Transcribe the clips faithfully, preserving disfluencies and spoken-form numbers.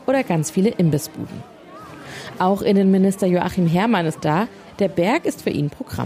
oder ganz viele Imbissbuden. Auch Innenminister Joachim Herrmann ist da. Der Berg ist für ihn Programm.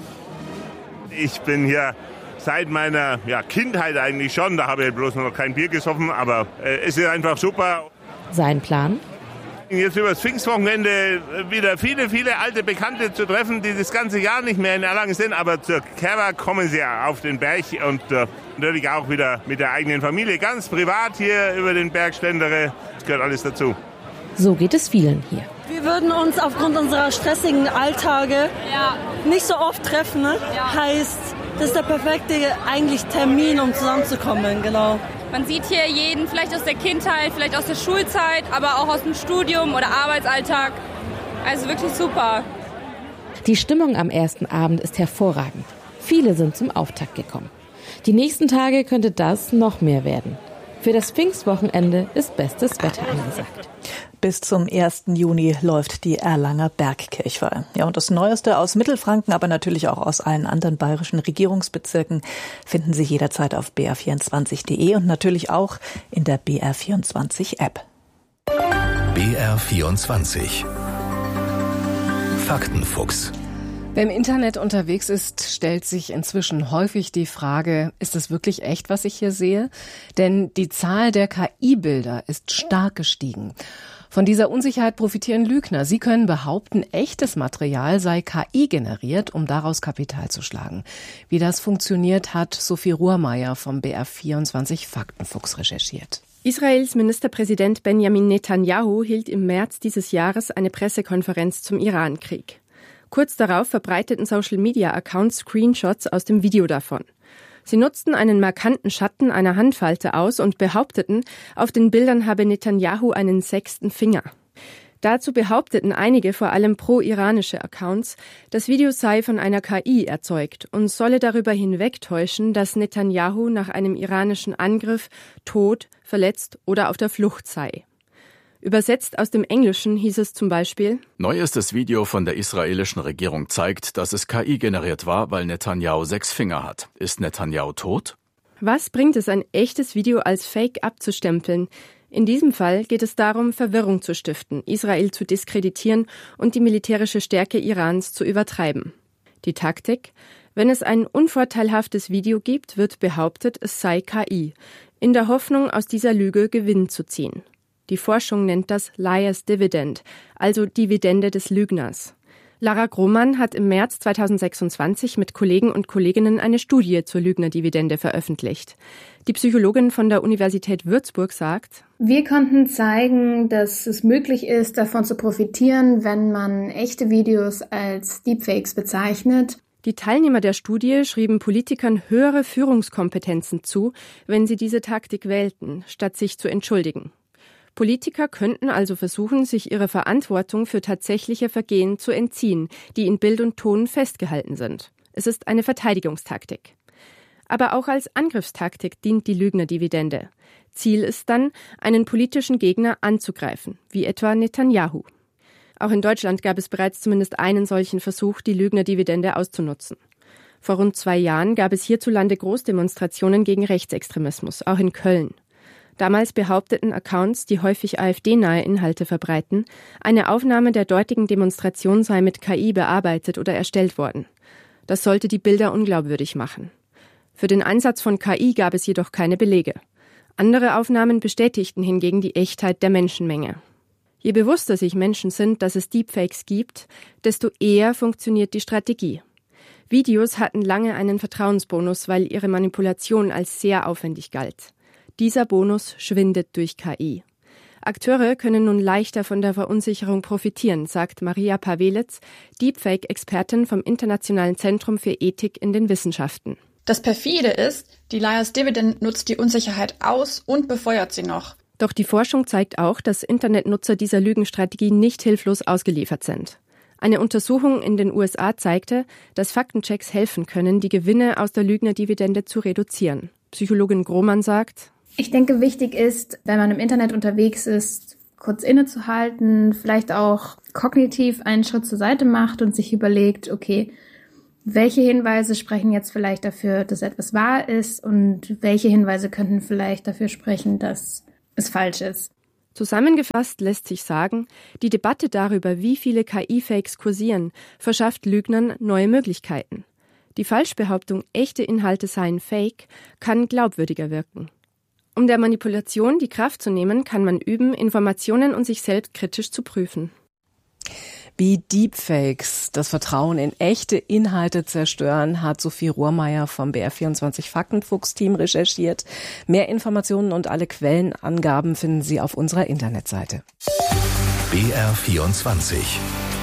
Ich bin hier seit meiner ja, Kindheit eigentlich schon. Da habe ich bloß noch kein Bier gesoffen, aber äh, es ist einfach super. Sein Plan? Jetzt über das Pfingstwochenende wieder viele, viele alte Bekannte zu treffen, die das ganze Jahr nicht mehr in Erlangen sind. Aber zur Kerwa kommen sie auf den Berg und äh, natürlich auch wieder mit der eigenen Familie. Ganz privat hier über den Berg schlendere. Das gehört alles dazu. So geht es vielen hier. Wir würden uns aufgrund unserer stressigen Alltage ja. nicht so oft treffen. Ne? Ja. Heißt, das ist der perfekte eigentlich Termin, um zusammenzukommen, genau. Man sieht hier jeden, vielleicht aus der Kindheit, vielleicht aus der Schulzeit, aber auch aus dem Studium oder Arbeitsalltag. Also wirklich super. Die Stimmung am ersten Abend ist hervorragend. Viele sind zum Auftakt gekommen. Die nächsten Tage könnte das noch mehr werden. Für das Pfingstwochenende ist bestes Wetter angesagt. Bis zum ersten Juni läuft die Erlanger Bergkirchweih. Ja, und das Neueste aus Mittelfranken, aber natürlich auch aus allen anderen bayerischen Regierungsbezirken finden Sie jederzeit auf b r vierundzwanzig punkt de und natürlich auch in der B R vierundzwanzig App. B R vierundzwanzig Faktenfuchs. Wer im Internet unterwegs ist, stellt sich inzwischen häufig die Frage, ist es wirklich echt, was ich hier sehe? Denn die Zahl der K I-Bilder ist stark gestiegen. Von dieser Unsicherheit profitieren Lügner. Sie können behaupten, echtes Material sei K I generiert, um daraus Kapital zu schlagen. Wie das funktioniert, hat Sophie Ruhrmeier vom B R vierundzwanzig Faktenfuchs recherchiert. Israels Ministerpräsident Benjamin Netanyahu hielt im März dieses Jahres eine Pressekonferenz zum Irankrieg. Kurz darauf verbreiteten Social-Media-Accounts Screenshots aus dem Video davon. Sie nutzten einen markanten Schatten einer Handfalte aus und behaupteten, auf den Bildern habe Netanyahu einen sechsten Finger. Dazu behaupteten einige, vor allem pro-iranische Accounts, das Video sei von einer K I erzeugt und solle darüber hinwegtäuschen, dass Netanyahu nach einem iranischen Angriff tot, verletzt oder auf der Flucht sei. Übersetzt aus dem Englischen hieß es zum Beispiel: Neuestes Video von der israelischen Regierung zeigt, dass es K I generiert war, weil Netanyahu sechs Finger hat. Ist Netanyahu tot? Was bringt es, ein echtes Video als Fake abzustempeln? In diesem Fall geht es darum, Verwirrung zu stiften, Israel zu diskreditieren und die militärische Stärke Irans zu übertreiben. Die Taktik? Wenn es ein unvorteilhaftes Video gibt, wird behauptet, es sei K I, in der Hoffnung, aus dieser Lüge Gewinn zu ziehen. Die Forschung nennt das Liar's Dividend, also Dividende des Lügners. Lara Grohmann hat im März zweitausendsechsundzwanzig mit Kollegen und Kolleginnen eine Studie zur Lügnerdividende veröffentlicht. Die Psychologin von der Universität Würzburg sagt: Wir konnten zeigen, dass es möglich ist, davon zu profitieren, wenn man echte Videos als Deepfakes bezeichnet. Die Teilnehmer der Studie schrieben Politikern höhere Führungskompetenzen zu, wenn sie diese Taktik wählten, statt sich zu entschuldigen. Politiker könnten also versuchen, sich ihrer Verantwortung für tatsächliche Vergehen zu entziehen, die in Bild und Ton festgehalten sind. Es ist eine Verteidigungstaktik. Aber auch als Angriffstaktik dient die Lügnerdividende. Ziel ist dann, einen politischen Gegner anzugreifen, wie etwa Netanyahu. Auch in Deutschland gab es bereits zumindest einen solchen Versuch, die Lügnerdividende auszunutzen. Vor rund zwei Jahren gab es hierzulande Großdemonstrationen gegen Rechtsextremismus, auch in Köln. Damals behaupteten Accounts, die häufig AfD-nahe Inhalte verbreiten, eine Aufnahme der dortigen Demonstration sei mit K I bearbeitet oder erstellt worden. Das sollte die Bilder unglaubwürdig machen. Für den Einsatz von K I gab es jedoch keine Belege. Andere Aufnahmen bestätigten hingegen die Echtheit der Menschenmenge. Je bewusster sich Menschen sind, dass es Deepfakes gibt, desto eher funktioniert die Strategie. Videos hatten lange einen Vertrauensbonus, weil ihre Manipulation als sehr aufwendig galt. Dieser Bonus schwindet durch K I. Akteure können nun leichter von der Verunsicherung profitieren, sagt Maria Pavelitz, Deepfake-Expertin vom Internationalen Zentrum für Ethik in den Wissenschaften. Das perfide ist, die Liar's Dividend nutzt die Unsicherheit aus und befeuert sie noch. Doch die Forschung zeigt auch, dass Internetnutzer dieser Lügenstrategie nicht hilflos ausgeliefert sind. Eine Untersuchung in den U S A zeigte, dass Faktenchecks helfen können, die Gewinne aus der Lügnerdividende zu reduzieren. Psychologin Grohmann sagt: Ich denke, wichtig ist, wenn man im Internet unterwegs ist, kurz innezuhalten, vielleicht auch kognitiv einen Schritt zur Seite macht und sich überlegt, okay, welche Hinweise sprechen jetzt vielleicht dafür, dass etwas wahr ist und welche Hinweise könnten vielleicht dafür sprechen, dass es falsch ist. Zusammengefasst lässt sich sagen, die Debatte darüber, wie viele K I-Fakes kursieren, verschafft Lügnern neue Möglichkeiten. Die Falschbehauptung, echte Inhalte seien Fake, kann glaubwürdiger wirken. Um der Manipulation die Kraft zu nehmen, kann man üben, Informationen und sich selbst kritisch zu prüfen. Wie Deepfakes das Vertrauen in echte Inhalte zerstören, hat Sophie Rohrmeier vom B R vierundzwanzig Faktenfuchs-Team recherchiert. Mehr Informationen und alle Quellenangaben finden Sie auf unserer Internetseite. B R vierundzwanzig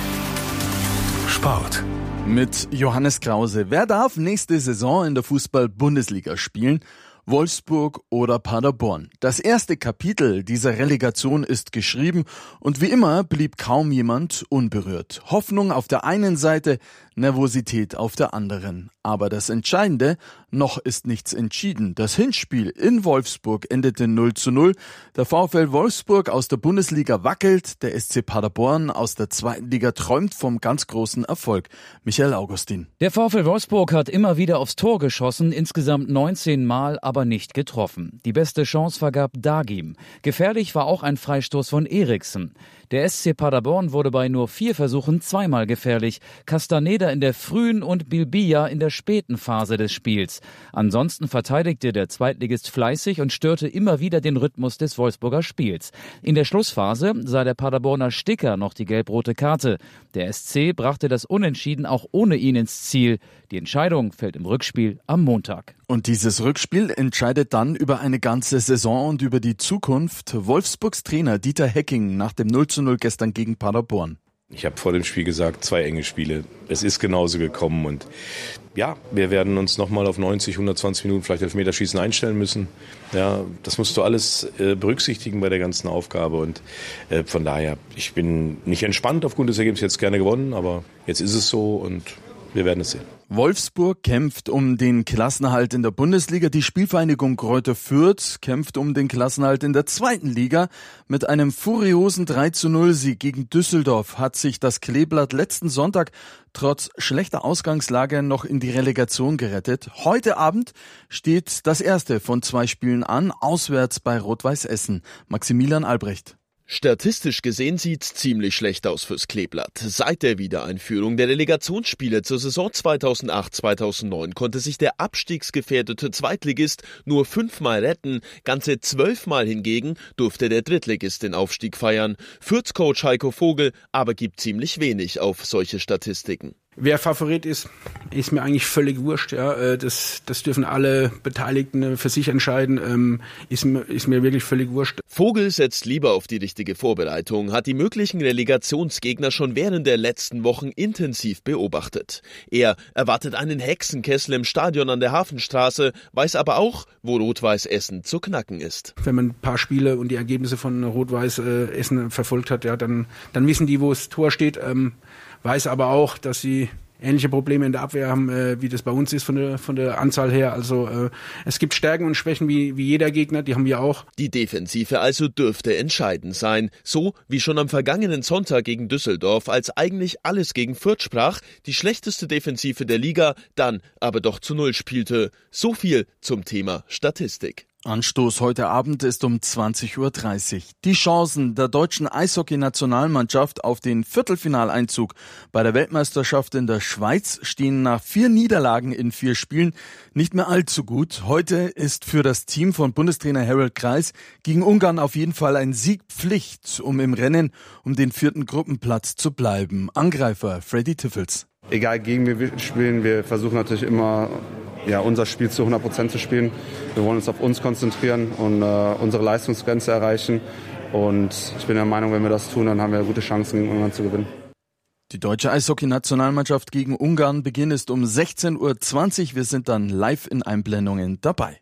Sport. Mit Johannes Krause. Wer darf nächste Saison in der Fußball-Bundesliga spielen? Wolfsburg oder Paderborn. Das erste Kapitel dieser Relegation ist geschrieben und wie immer blieb kaum jemand unberührt. Hoffnung auf der einen Seite, Nervosität auf der anderen. Aber das Entscheidende, noch ist nichts entschieden. Das Hinspiel in Wolfsburg endete null zu null. Der VfL Wolfsburg aus der Bundesliga wackelt, der S C Paderborn aus der zweiten Liga träumt vom ganz großen Erfolg. Michael Augustin. Der VfL Wolfsburg hat immer wieder aufs Tor geschossen, insgesamt neunzehn Mal, aber nicht getroffen. Die beste Chance vergab Dagim. Gefährlich war auch ein Freistoß von Eriksen. Der S C Paderborn wurde bei nur vier Versuchen zweimal gefährlich. Castaneda in der frühen und Bilbia in der späten Phase des Spiels. Ansonsten verteidigte der Zweitligist fleißig und störte immer wieder den Rhythmus des Wolfsburger Spiels. In der Schlussphase sah der Paderborner Sticker noch die gelb-rote Karte. Der S C brachte das Unentschieden auch ohne ihn ins Ziel. Die Entscheidung fällt im Rückspiel am Montag. Und dieses Rückspiel entscheidet dann über eine ganze Saison und über die Zukunft. Wolfsburgs Trainer Dieter Hecking nach dem null zu null gestern gegen Paderborn. Ich habe vor dem Spiel gesagt, zwei enge Spiele. Es ist genauso gekommen und ja, wir werden uns nochmal auf neunzig, hundertzwanzig Minuten vielleicht Elfmeterschießen einstellen müssen. Ja, das musst du alles äh, berücksichtigen bei der ganzen Aufgabe und äh, von daher, ich bin nicht entspannt aufgrund des Ergebnisses, jetzt gerne gewonnen, aber jetzt ist es so und wir werden es sehen. Wolfsburg kämpft um den Klassenerhalt in der Bundesliga. Die Spielvereinigung Greuther Fürth kämpft um den Klassenerhalt in der zweiten Liga. Mit einem furiosen drei zu null Sieg gegen Düsseldorf hat sich das Kleeblatt letzten Sonntag trotz schlechter Ausgangslage noch in die Relegation gerettet. Heute Abend steht das erste von zwei Spielen an, auswärts bei Rot-Weiß Essen. Maximilian Albrecht. Statistisch gesehen sieht's ziemlich schlecht aus fürs Kleeblatt. Seit der Wiedereinführung der Relegationsspiele zur Saison zweitausendacht zweitausendneun konnte sich der abstiegsgefährdete Zweitligist nur fünfmal retten. Ganze zwölfmal hingegen durfte der Drittligist den Aufstieg feiern. Fürth-Coach Heiko Vogel aber gibt ziemlich wenig auf solche Statistiken. Wer Favorit ist, ist mir eigentlich völlig wurscht. Ja, das, das dürfen alle Beteiligten für sich entscheiden. Ist, ist mir wirklich völlig wurscht. Vogel setzt lieber auf die richtige Vorbereitung, hat die möglichen Relegationsgegner schon während der letzten Wochen intensiv beobachtet. Er erwartet einen Hexenkessel im Stadion an der Hafenstraße, weiß aber auch, wo Rot-Weiß Essen zu knacken ist. Wenn man ein paar Spiele und die Ergebnisse von Rot-Weiß Essen verfolgt hat, ja, dann, dann wissen die, wo das Tor steht. Ähm, weiß aber auch, dass sie ähnliche Probleme in der Abwehr haben, äh, wie das bei uns ist von der, von der Anzahl her. Also äh, es gibt Stärken und Schwächen wie, wie jeder Gegner, die haben wir auch. Die Defensive also dürfte entscheidend sein. So wie schon am vergangenen Sonntag gegen Düsseldorf, als eigentlich alles gegen Fürth sprach, die schlechteste Defensive der Liga, dann aber doch zu Null spielte. So viel zum Thema Statistik. Anstoß heute Abend ist um zwanzig Uhr dreißig. Die Chancen der deutschen Eishockey-Nationalmannschaft auf den Viertelfinaleinzug bei der Weltmeisterschaft in der Schweiz stehen nach vier Niederlagen in vier Spielen nicht mehr allzu gut. Heute ist für das Team von Bundestrainer Harald Kreis gegen Ungarn auf jeden Fall ein Sieg Pflicht, um im Rennen um den vierten Gruppenplatz zu bleiben. Angreifer Freddy Tiffels. Egal gegen wen wir spielen, wir versuchen natürlich immer ja, unser Spiel zu hundert Prozent zu spielen. Wir wollen uns auf uns konzentrieren und äh, unsere Leistungsgrenze erreichen. Und ich bin der Meinung, wenn wir das tun, dann haben wir gute Chancen, gegen Ungarn zu gewinnen. Die deutsche Eishockey-Nationalmannschaft gegen Ungarn Beginn ist um sechzehn Uhr zwanzig. Wir sind dann live in Einblendungen dabei.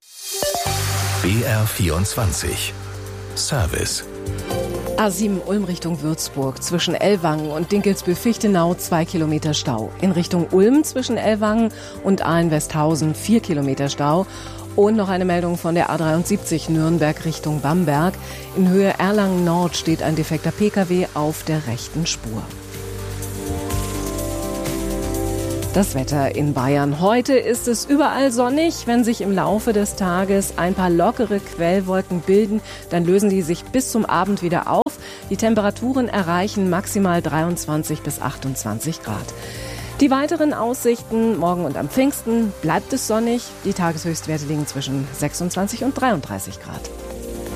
B R vierundzwanzig Service. A sieben Ulm Richtung Würzburg, zwischen Ellwangen und Dinkelsbühl-Fichtenau zwei Kilometer Stau. In Richtung Ulm zwischen Ellwangen und Ahlen-Westhausen vier Kilometer Stau. Und noch eine Meldung von der A dreiundsiebzig Nürnberg Richtung Bamberg. In Höhe Erlangen Nord steht ein defekter Pkw auf der rechten Spur. Das Wetter in Bayern. Heute ist es überall sonnig. Wenn sich im Laufe des Tages ein paar lockere Quellwolken bilden, dann lösen die sich bis zum Abend wieder auf. Die Temperaturen erreichen maximal dreiundzwanzig bis achtundzwanzig Grad. Die weiteren Aussichten: morgen und am Pfingsten bleibt es sonnig. Die Tageshöchstwerte liegen zwischen sechsundzwanzig und dreiunddreißig Grad.